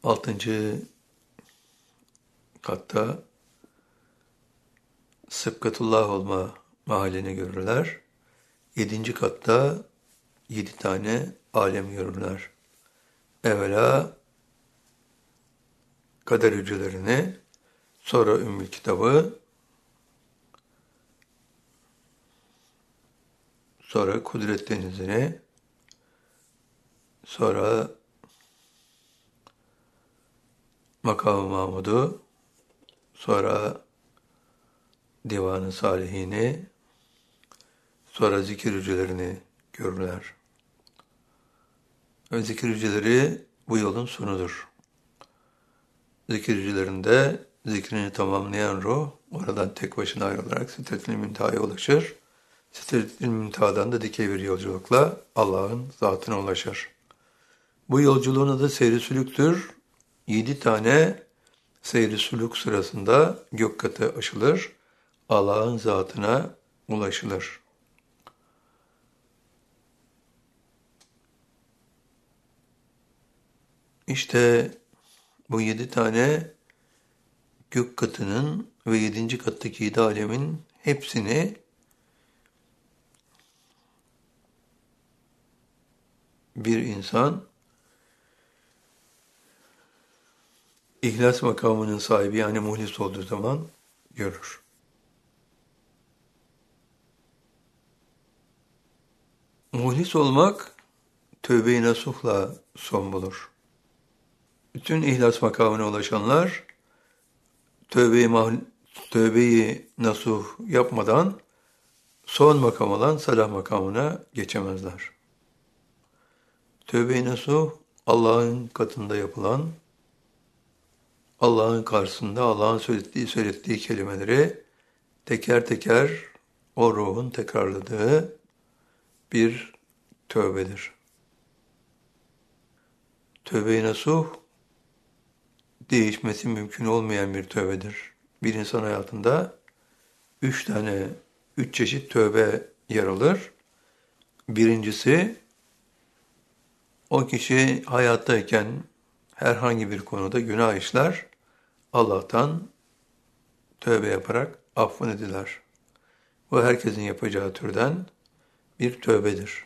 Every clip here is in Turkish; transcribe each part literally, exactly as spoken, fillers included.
Altıncı katta Sıbgatullah olma mahallini görürler. Yedinci katta yedi tane alem görürler. Evvela kader hücrelerini, sonra Ümmül Kitabı, sonra Kudret Denizi'ni, sonra Makam-ı Mahmud'u, sonra Divan-ı Salihini, sonra zikir hücrelerini görürler. Ve zikir hücreleri bu yolun sonudur. Zikir hücrelerinde zikrini tamamlayan ruh, oradan tek başına ayrılarak Sidretül Münteha'ya ulaşır. Sidretül Münteha'dan da dikey bir yolculukla Allah'ın zatına ulaşır. Bu yolculuğun adı seyri sülüktür. Yedi tane seyri sülük sırasında gök katı aşılır, Allah'ın zatına ulaşılır. İşte bu yedi tane gök katının ve yedinci kattaki yedi alemin hepsini bir insan İhlas makamının sahibi, yani muhlis olduğu zaman görür. Muhlis olmak tövbe-i nasuhla son bulur. Bütün ihlas makamına ulaşanlar tövbe-i, tövbe-i nasuh yapmadan son makam olan salah makamına geçemezler. Tövbe-i nasuh Allah'ın katında yapılan, Allah'ın karşısında Allah'ın söylediği, söylettiği kelimeleri teker teker o ruhun tekrarladığı bir tövbedir. Tövbe-i nasuh değişmesi mümkün olmayan bir tövbedir. Bir insan hayatında üç tane, üç çeşit tövbe yer alır. Birincisi, o kişi hayattayken herhangi bir konuda günah işler, Allah'tan tövbe yaparak affını diler. Bu herkesin yapacağı türden bir tövbedir.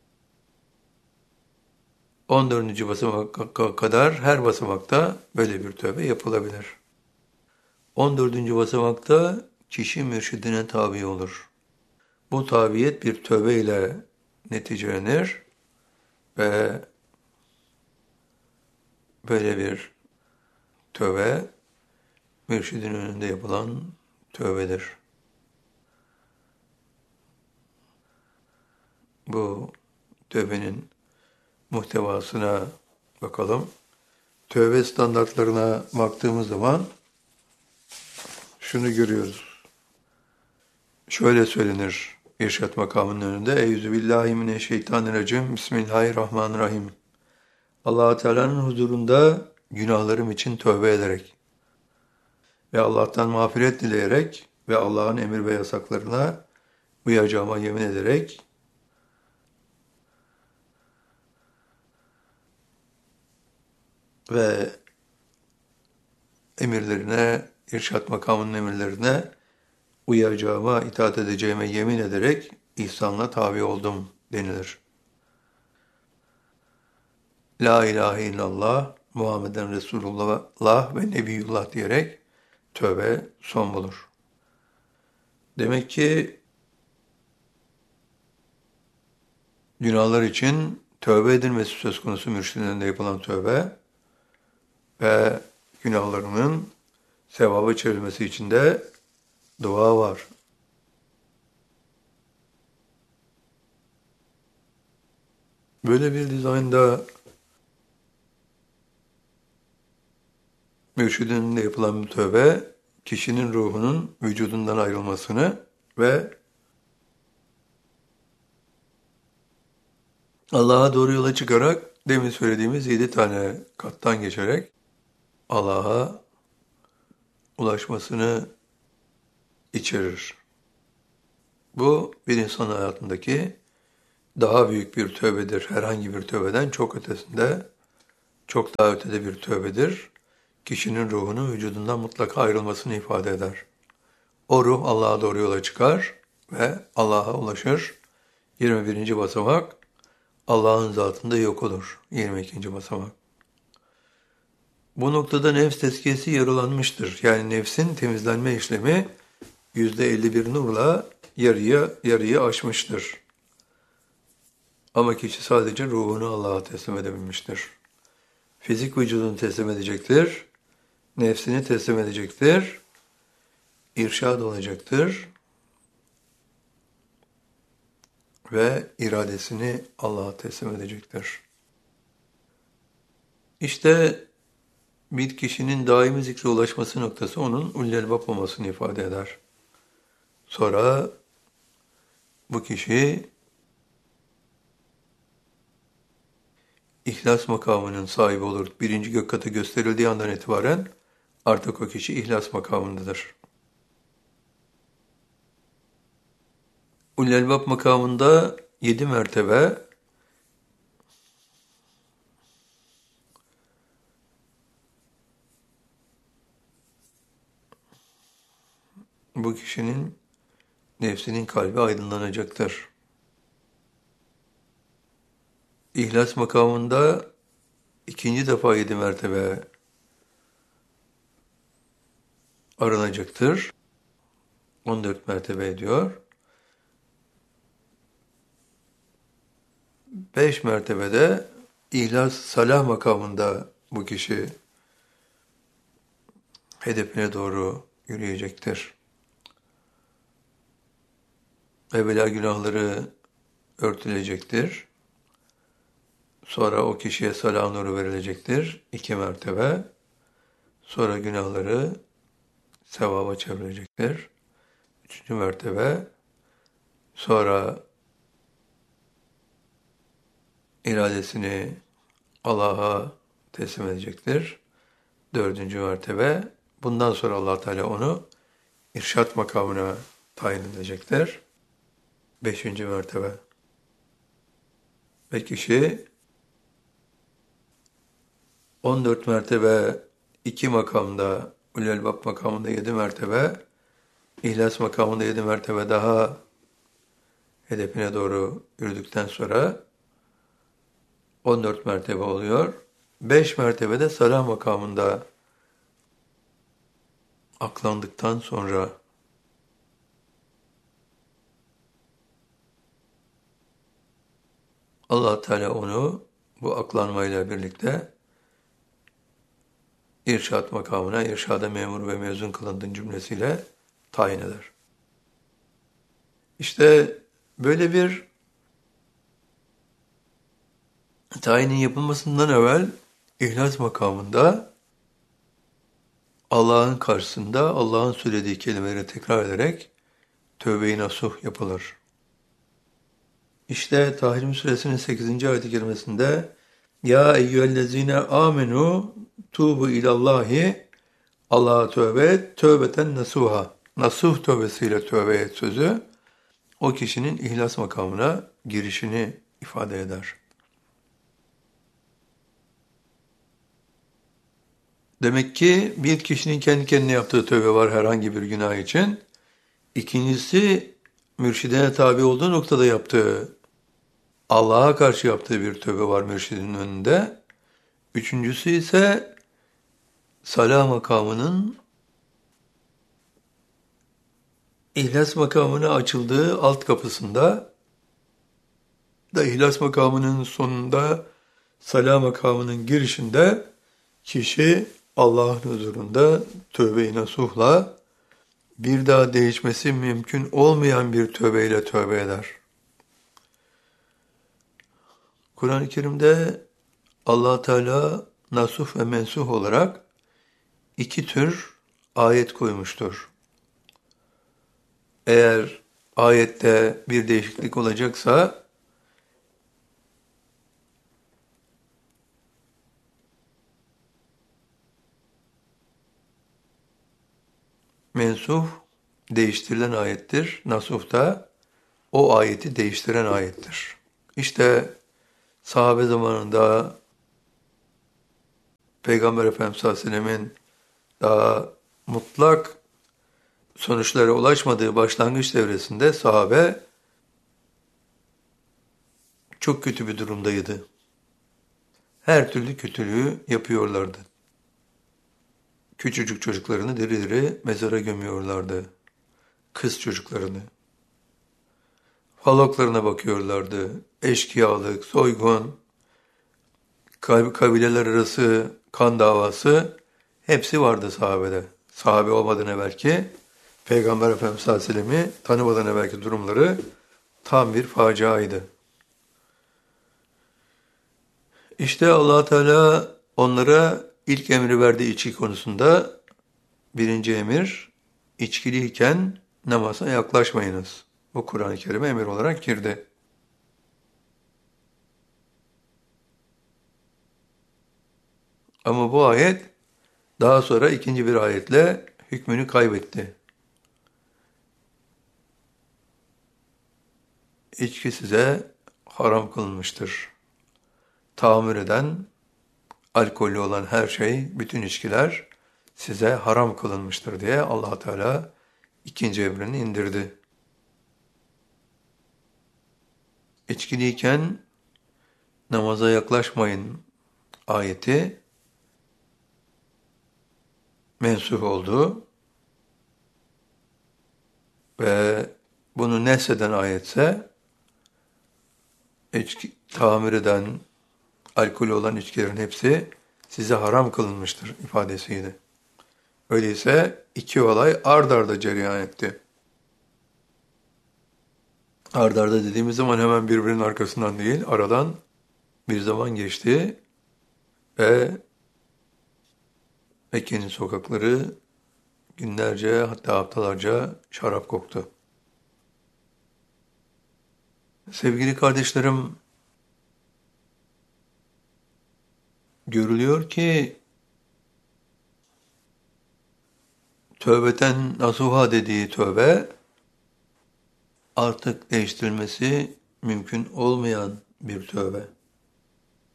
on dördüncü basamağa kadar her basamakta böyle bir tövbe yapılabilir. on dördüncü basamakta kişi mürşidine tabi olur. Bu tabiyet bir tövbe ile neticelenir ve böyle bir tövbe mürşidin önünde yapılan tövbedir. Bu tövbenin muhtevasına bakalım. Tövbe standartlarına baktığımız zaman şunu görüyoruz. Şöyle söylenir irşat makamının önünde. Euzubillahimineşşeytanirracim. Bismillahirrahmanirrahim. Allah-u Teala'nın huzurunda günahlarım için tövbe ederek ve Allah'tan mağfiret dileyerek ve Allah'ın emir ve yasaklarına uyacağıma yemin ederek ve emirlerine, irşat makamının emirlerine uyacağıma, itaat edeceğime yemin ederek ihsanla tabi oldum denilir. La ilahe illallah, Muhammeden Resulullah ve Nebiyullah diyerek tövbe son bulur. Demek ki günahlar için tövbe edilmesi söz konusu mürşidinde yapılan tövbe ve günahlarının sevaba çevrilmesi için de dua var. Böyle bir dizaynda mürşidinde yapılan bir tövbe, kişinin ruhunun vücudundan ayrılmasını ve Allah'a doğru yola çıkarak demin söylediğimiz yedi tane kattan geçerek Allah'a ulaşmasını içerir. Bu bir insan hayatındaki daha büyük bir tövbedir. Herhangi bir tövbeden çok ötesinde çok daha ötede bir tövbedir. Kişinin ruhunun vücudundan mutlaka ayrılmasını ifade eder. O ruh Allah'a doğru yola çıkar ve Allah'a ulaşır. yirmi birinci basamak Allah'ın zatında yok olur. yirmi ikinci basamak. Bu noktada nefs tezkiyesi yarılanmıştır. Yani nefsin temizlenme işlemi yüzde elli bir nurla yarıya yarıyı aşmıştır. Ama kişi sadece ruhunu Allah'a teslim edebilmiştir. Fizik vücudunu teslim edecektir. Nefsini teslim edecektir. İrşad olacaktır. Ve iradesini Allah'a teslim edecektir. İşte bir kişinin daimi zikre ulaşması noktası onun ullelbap olmasını ifade eder. Sonra bu kişi İhlas makamının sahibi olur. Birinci gök katı gösterildiği andan itibaren artık o kişi ihlas makamındadır. Ullelbap makamında yedi mertebe, bu kişinin nefsinin kalbi aydınlanacaktır. İhlas makamında ikinci defa yedi mertebe aranacaktır. on dört mertebe ediyor. beş mertebede İhlas salah makamında bu kişi hedefine doğru yürüyecektir. Evvela günahları örtülecektir. Sonra o kişiye salah nuru verilecektir. iki mertebe. Sonra günahları sevaba çevirecektir. Üçüncü mertebe. Sonra iradesini Allah'a teslim edecektir. Dördüncü mertebe. Bundan sonra Allah Teala onu irşat makamına tayin edecektir. Beşinci mertebe. Ve kişi on dört mertebe iki makamda, Ulelbap makamında yedi mertebe, İhlas makamında yedi mertebe daha hedefine doğru yürüdükten sonra on dört mertebe oluyor. beş mertebede salah makamında aklandıktan sonra Allah Teala onu bu aklanmayla birlikte irşat makamına, irşada memur ve mezun kılındığın cümlesiyle tayin eder. İşte böyle bir tayinin yapılmasından evvel İhlas makamında Allah'ın karşısında Allah'ın söylediği kelimeleri tekrar ederek tövbe-i nasuh yapılır. İşte Tahrim Suresinin sekizinci ayet-i kerimesinde Ya eyyühellezine amenu tuğbu ilallahi Allah'a tövbe et, tövbeten nasuha. Nasuh tövbesiyle tövbe et sözü o kişinin ihlas makamına girişini ifade eder. Demek ki bir kişinin kendi kendine yaptığı tövbe var herhangi bir günah için. İkincisi mürşidine tabi olduğu noktada yaptığı, Allah'a karşı yaptığı bir tövbe var mürşidinin önünde. Üçüncüsü ise salah makamının İhlas makamına açıldığı alt kapısında da İhlas makamının sonunda salah makamının girişinde kişi Allah'ın huzurunda tövbe-i nasuhla bir daha değişmesi mümkün olmayan bir tövbeyle tövbe eder. Kur'an-ı Kerim'de Allah Teala nasuh ve mensuh olarak iki tür ayet koymuştur. Eğer ayette bir değişiklik olacaksa mensuh değiştirilen ayettir. Nasuh da o ayeti değiştiren ayettir. İşte sahabe zamanında Peygamber Efendimiz sallallahu aleyhi ve sellemin daha mutlak sonuçlara ulaşmadığı başlangıç devresinde sahabe çok kötü bir durumdaydı. Her türlü kötülüğü yapıyorlardı. Küçücük çocuklarını diri diri mezara gömüyorlardı. Kız çocuklarını. Haloklarına bakıyorlardı. Eşkıyalık, soygun, kabileler arası kan davası hepsi vardı sahabede. Sahabe olmadan evvelki Peygamber Efendimiz sallallahu aleyhi ve sellem'i tanımadan evvelki durumları tam bir faciaydı. İşte Allah Teala onlara ilk emri verdiği içki konusunda birinci emir, içkiliyken namaza yaklaşmayınız. Bu Kur'an-ı Kerim'e emir olarak girdi. Ama bu ayet daha sonra ikinci bir ayetle hükmünü kaybetti. İçki size haram kılınmıştır. Tahammül eden, alkollü olan her şey, bütün içkiler size haram kılınmıştır diye Allah Teala ikinci emrini indirdi. İçkiliyken namaza yaklaşmayın ayeti mensuh oldu ve bunu nesheden ayetse içki, tahammül eden, alkolü olan içkilerin hepsi size haram kılınmıştır ifadesiydi. Öyleyse iki olay ard arda cereyan etti. Ard arda dediğimiz zaman hemen birbirinin arkasından değil, aradan bir zaman geçti ve Mekke'nin sokakları günlerce hatta haftalarca şarap koktu. Sevgili kardeşlerim, görülüyor ki tövbeten nasuha dediği tövbe artık değiştirilmesi mümkün olmayan bir tövbe.